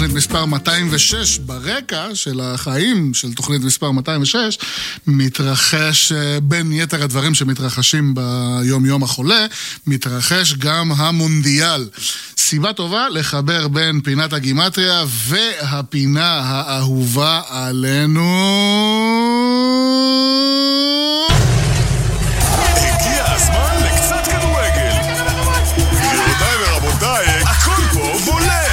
תוכנית מספר 206 ברקע של החיים של תוכנית מספר 206 מתרחש בין יתר הדברים שמתרחשים ביום יום החולה, מתרחש גם המונדיאל. סיבה טובה לחבר בין פינת הגימטריה והפינה האהובה עלינו. הגיע הזמן לקצת כדורגל. גבירותיי ורבותיי, הכל פה בולה.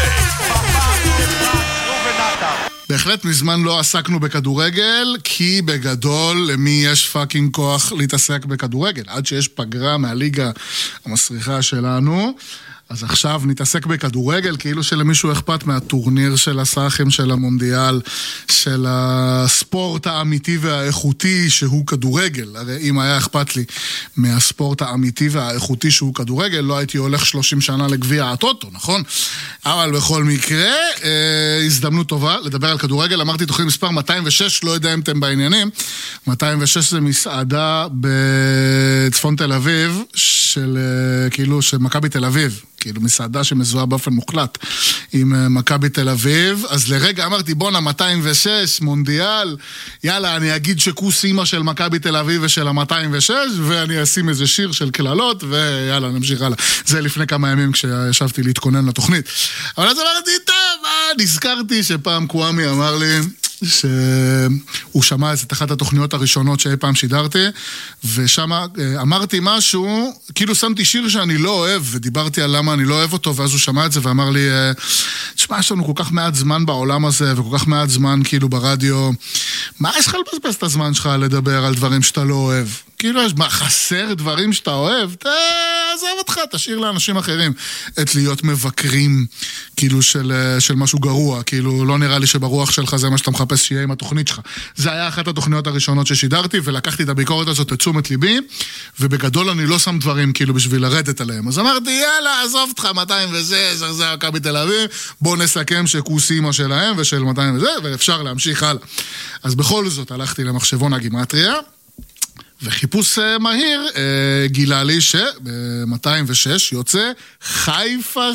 בהחלט מזמן לא עסקנו בכדורגל, כי בגדול למי יש פאקינג כוח להתעסק בכדורגל? עד שיש פגרה מהליגה המסריחה שלנו, אז עכשיו נתעסק בכדורגל, כאילו שלמישהו אכפת מהטורניר של הסאחים של המונדיאל, של הספורט האמיתי והאיכותי שהוא כדורגל. הרי אם היה אכפת לי מהספורט האמיתי והאיכותי שהוא כדורגל, לא הייתי הולך 30 שנה לגביע הטוטו, נכון? אבל בכל מקרה, הזדמנות טובה לדבר על כדורגל. אמרתי תוכנית מספר 206, לא יודע אם אתם בעניינים. 206 זה מסעדה בצפון תל אביב, של כאילו של מכבי תל אביב. כאילו מסעדה שמזוהה באופן מוחלט עם מכבי תל אביב. אז לרגע אמרתי בונה 206 מונדיאל, יאללה אני אגיד שכוס אימא של מכבי תל אביב ושל ה-206 ואני אשים איזה שיר של כללות ויאללה נמשיך הלאה. זה לפני כמה ימים כשישבתי להתכונן לתוכנית. אבל אז אמרתי טוב, נזכרתי שפעם קוואמי אמר לי שהוא שמע את אחת התוכניות הראשונות שאי פעם שידרתי, ושם אמרתי משהו, כאילו שמתי שיר שאני לא אוהב, ודיברתי על למה אני לא אוהב אותו, ואז הוא שמע את זה ואמר לי, תשמע, יש לנו כל כך מעט זמן בעולם הזה, וכל כך מעט זמן כאילו ברדיו, מה יש לך לבזבז את הזמן שלך לדבר על דברים שאתה לא אוהב? כאילו, מה, חסר דברים שאתה אוהב? עזוב אותך, תשאיר לאנשים אחרים את להיות מבקרים, כאילו, של משהו גרוע. כאילו, לא נראה לי שברוח שלך זה מה שאתה מחפש שיהיה עם התוכנית שלך. זה היה אחת התוכניות הראשונות ששידרתי, ולקחתי את הביקורת הזאת לתשומת ליבי, ובגדול אני לא שם דברים, כאילו, בשביל לרדת עליהם. אז אמרתי, יאללה, עזוב אותך 206, זה מכבי תל אביב, בוא נסכם שכוס אימא שלהם ושל 200 וזה, ואפשר להמשיך הלאה. אז בכל זאת הלכתי למחשבון הגימטריה, וחיפוש מהיר גילה לי ב-206 יוצא חיפה.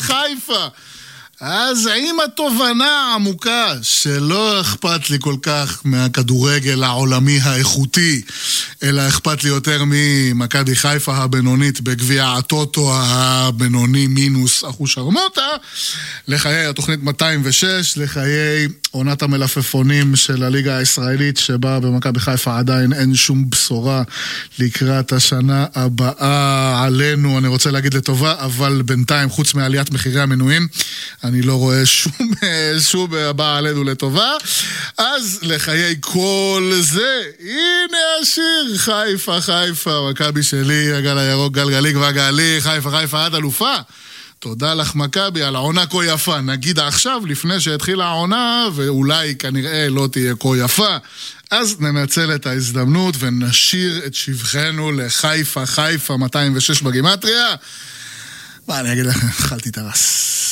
אז האם התובנה העמוקה שלא אכפת לי כל כך מהכדורגל העולמי האיכותי, אלא אכפת לי יותר ממכבי חיפה הבינונית בגביע הטוטו הבינוני מינוס אחוש ארמוטה, לחיי התוכנית 206, לחיי עונת המלפפונים של הליגה הישראלית, שבה במכבי חיפה עדיין אין שום בשורה לקראת השנה הבאה עלינו, אני רוצה להגיד לטובה, אבל בינתיים חוץ מעליית מחירי המנויים, אני לא רואה שום הבאה עלינו לטובה. אז לחיי כל זה, הנה השיר, חיפה, מכבי שלי, הגל הירוק, גלגלי כבר גלי, חיפה עד אלופה. תודה לך מכבי על העונה כה יפה, נגיד עכשיו לפני שהתחילה העונה, ואולי כנראה לא תהיה כה יפה, אז ננצל את ההזדמנות ונשיר את שבחנו לחיפה 206 בגימטריה. מה אני אגיד לכם, אכלתי את הרס.